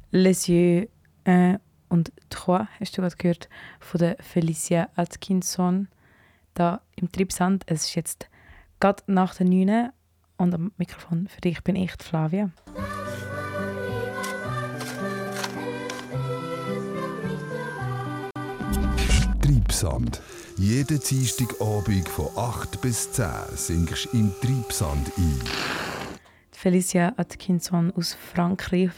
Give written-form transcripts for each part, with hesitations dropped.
Les Yeux 1 und 3, hast du gerade gehört, von der Felicia Atkinson, da im Treibsand. Es ist jetzt gerade nach der 9 und am Mikrofon für dich bin ich, Flavia. Treibsand. Jeden Dienstagabend von 8 bis 10 singst du im Treibsand ein. Felicia Atkinson aus Frankreich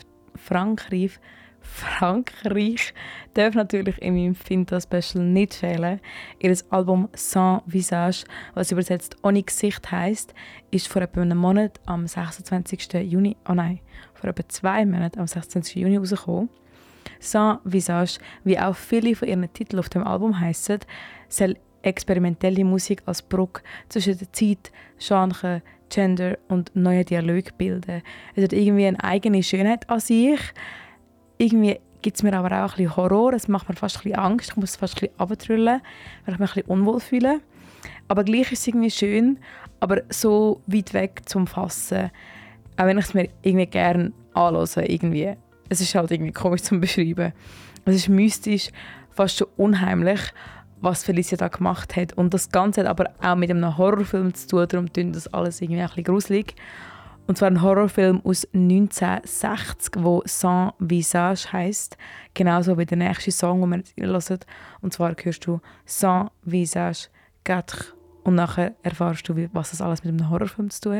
darf natürlich in meinem Finta-Special nicht fehlen. Ihr Album «Sans Visage», was übersetzt «Ohne Gesicht» heisst, ist vor etwa einem Monat am 26. Juni, vor etwa 2 Monaten am 26. Juni rausgekommen. «Sans Visage», wie auch viele von ihren Titeln auf dem Album heissen, soll experimentelle Musik als Brücke zwischen der Zeit, Genre, Gender und neuen Dialog bilden. Es hat irgendwie eine eigene Schönheit an sich. Irgendwie gibt es mir aber auch ein bisschen Horror. Es macht mir fast ein bisschen Angst. Ich muss fast ein bisschen runtertrüllen, weil ich mich ein bisschen unwohl fühle. Aber gleich ist es irgendwie schön, aber so weit weg zum Fassen. Auch wenn ich es mir irgendwie gerne anhöre. Irgendwie. Es ist halt irgendwie komisch zu beschreiben. Es ist mystisch, fast schon unheimlich, was Felicia da gemacht hat. Und das Ganze hat aber auch mit einem Horrorfilm zu tun, darum klingt das alles irgendwie ein bisschen gruselig. Und zwar ein Horrorfilm aus 1960, der «Sans Visage» heisst. Genauso wie der nächste Song, den wir jetzt hören. Und zwar hörst du «Sans Visage 4». Und nachher erfährst du, was das alles mit einem Horrorfilm zu tun